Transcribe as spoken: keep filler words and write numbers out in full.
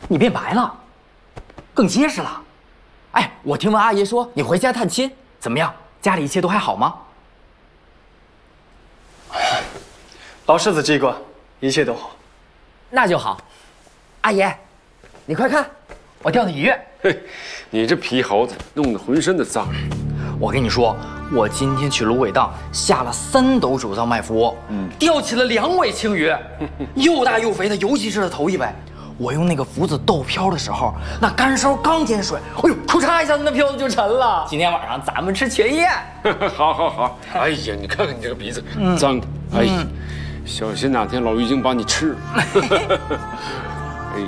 你变白了，更结实了。哎，我听闻阿爷说你回家探亲，怎么样？家里一切都还好吗？ 老世子记过，一切都好。 那就好。阿爷，你快看，我钓的鱼。 嘿，你这皮猴子，弄得浑身的脏。 我跟你说，我今天去芦苇荡下了三斗主造麦麸窝，嗯，钓起了两尾青鱼，又大又肥的，尤其是它头一尾。我用那个浮子逗漂的时候，那干烧刚见水，哎呦，咔嚓一下子那漂子就沉了。今天晚上咱们吃全宴。 好好好。哎呀，你看看你这个鼻子，脏的。哎呀，小心哪天老于经把你吃了。